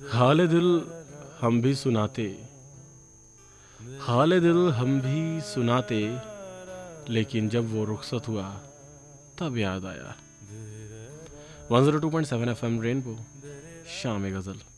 हाल दिल हम भी सुनाते, हाल दिल हम भी सुनाते, लेकिन जब वो रुखसत हुआ तब याद आया। 102.7 FM रेनबो, शाम गज़ल।